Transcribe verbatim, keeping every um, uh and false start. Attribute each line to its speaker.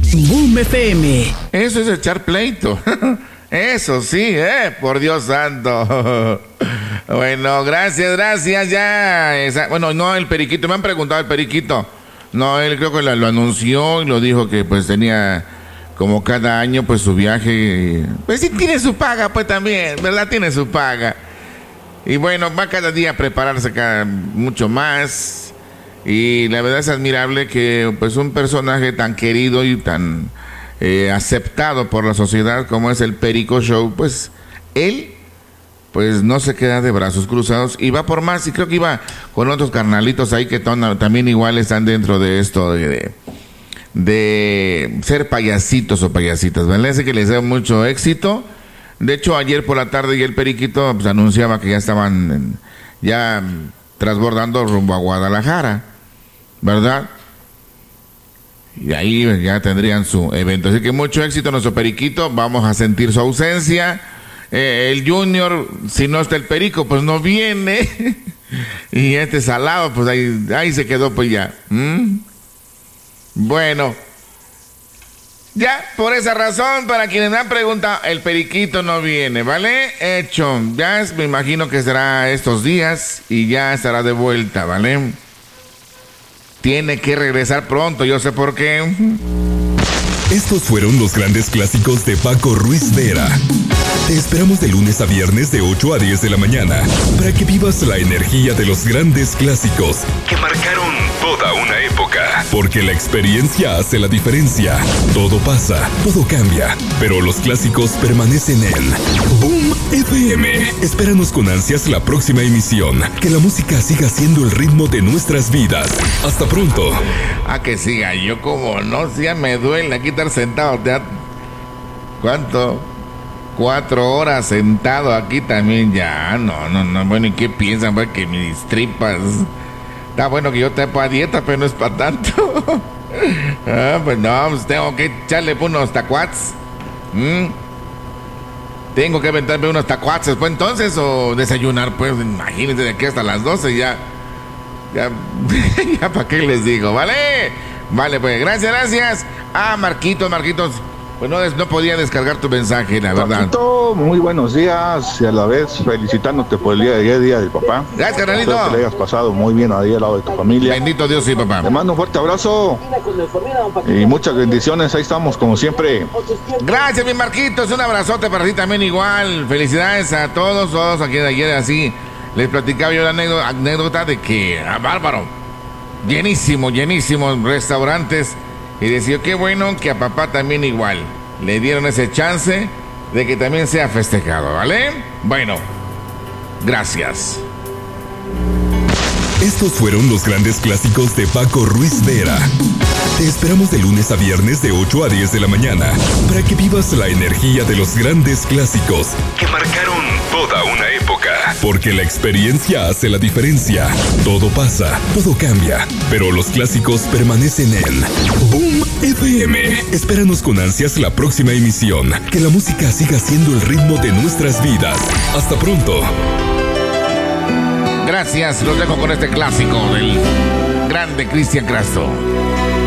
Speaker 1: Boom F M.
Speaker 2: Eso es echar pleito. Eso sí, eh, por Dios santo. Bueno, gracias, gracias, ya. Esa, bueno, no, el periquito, me han preguntado el periquito. No, él creo que lo, lo anunció y lo dijo que pues tenía como cada año pues su viaje. Pues sí tiene su paga pues también, ¿verdad? Tiene su paga. Y bueno, va cada día a prepararse cada, mucho más. Y la verdad es admirable que pues un personaje tan querido y tan eh, aceptado por la sociedad como es el Perico Show, pues él pues no se queda de brazos cruzados y va por más. Y creo que iba con otros carnalitos ahí que ton, también igual están dentro de esto de, de, de ser payasitos o payasitas. Me parece que les da mucho éxito. De hecho, ayer por la tarde y el Periquito pues, anunciaba que ya estaban en, ya transbordando rumbo a Guadalajara, ¿verdad? Y ahí ya tendrían su evento. Así que mucho éxito nuestro Periquito. Vamos a sentir su ausencia. Eh, el Junior, si no está el Perico, pues no viene. Y este Salado, pues ahí, ahí se quedó, pues ya. ¿Mm? Bueno. Ya, por esa razón, para quienes me han preguntado, el Periquito no viene, ¿vale? Hecho. Ya es, me imagino que será estos días y ya estará de vuelta, ¿vale? Tiene que regresar pronto, yo sé por qué.
Speaker 3: Estos fueron los grandes clásicos de Paco Ruiz Vera. Te esperamos de lunes a viernes de ocho a diez de la mañana para que vivas la energía de los grandes clásicos que marcaron toda una época. Porque la experiencia hace la diferencia. Todo pasa, todo cambia, pero los clásicos permanecen en Boom F M. Espéranos con ansias la próxima emisión. Que la música siga siendo el ritmo de nuestras vidas. Hasta pronto.
Speaker 2: Ah, que siga, yo como no, si ya me duele aquí estar sentado. ¿Te ha... ¿Cuánto? Cuatro horas sentado aquí también ya. No, no, no. Bueno, ¿y qué piensan? Pues que mis tripas. Está bueno que yo te para dieta, pero no es para tanto. Ah, pues no, pues tengo que echarle unos tacuats. ¿Mm? Tengo que aventarme unos tacuats después entonces o desayunar, pues imagínense de aquí hasta las doce ya. Ya, ya para qué les digo, ¿vale? Vale, pues gracias, gracias. Ah, Marquitos, Marquitos. Pues no, no podía descargar tu mensaje, la verdad.
Speaker 4: Marquito, muy buenos días y a la vez felicitándote por el día de ayer, día del papá.
Speaker 2: Gracias, carnalito.
Speaker 4: Espero que le hayas pasado muy bien ahí al lado de tu familia.
Speaker 2: Bendito Dios, sí, papá.
Speaker 4: Te mando un fuerte abrazo y muchas bendiciones. Ahí estamos, como siempre.
Speaker 2: Gracias, mi Marquitos. Un abrazote para ti también igual. Felicidades a todos, todos aquí de ayer así. Les platicaba yo la anécdota, anécdota de que, ah, bárbaro, llenísimo, llenísimo restaurantes. Y decía, qué bueno que a papá también igual le dieron ese chance de que también sea festejado, ¿vale? Bueno, gracias.
Speaker 3: Estos fueron los grandes clásicos de Paco Ruiz Vera. Te esperamos de lunes a viernes de ocho a diez de la mañana para que vivas la energía de los grandes clásicos que marcaron toda una época. Porque la experiencia hace la diferencia. Todo pasa, todo cambia, pero los clásicos permanecen en Boom F M. Espéranos con ansias la próxima emisión. Que la música siga siendo el ritmo de nuestras vidas. Hasta pronto.
Speaker 2: Gracias, los dejo con este clásico del grande Cristian Castro.